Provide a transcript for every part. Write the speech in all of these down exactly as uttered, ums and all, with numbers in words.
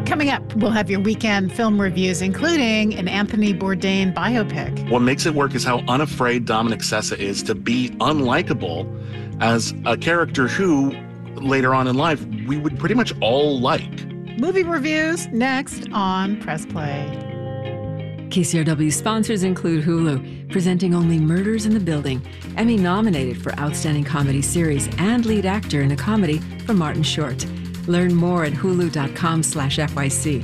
Coming up, we'll have your weekend film reviews, including an Anthony Bourdain biopic. What makes it work is how unafraid Dominic Sessa is to be unlikable as a character who, later on in life, we would pretty much all like. Movie reviews next on Press Play. K C R W sponsors include Hulu, presenting only Murders in the Building, Emmy-nominated for Outstanding Comedy Series and lead actor in a comedy for Martin Short. Learn more at hulu.com slash FYC.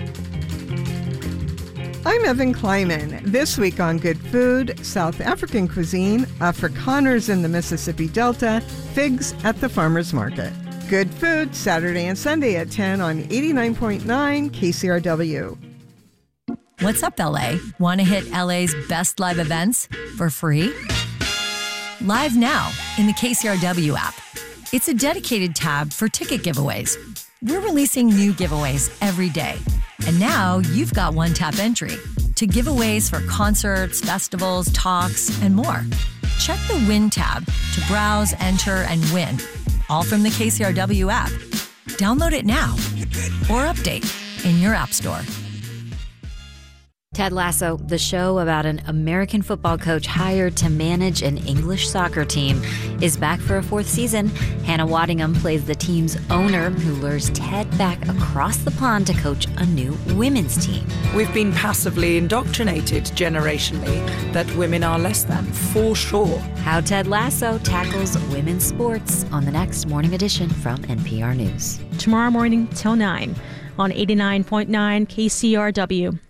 I'm Evan Kleiman. This week on Good Food, South African cuisine, Afrikaners in the Mississippi Delta, figs at the farmer's market. Good Food, Saturday and Sunday at ten on eighty-nine point nine K C R W. What's up, L A? Want to hit L A's best live events for free? Live now in the K C R W app. It's a dedicated tab for ticket giveaways. We're releasing new giveaways every day. And now you've got one-tap entry to giveaways for concerts, festivals, talks, and more. Check the Win tab to browse, enter, and win, all from the K C R W app. Download it now or update in your app store. Ted Lasso, the show about an American football coach hired to manage an English soccer team, is back for a fourth season. Hannah Waddingham plays the team's owner who lures Ted back across the pond to coach a new women's team. We've been passively indoctrinated generationally that women are less than, for sure. How Ted Lasso tackles women's sports on the next Morning Edition from N P R News. Tomorrow morning till nine on eighty-nine point nine K C R W.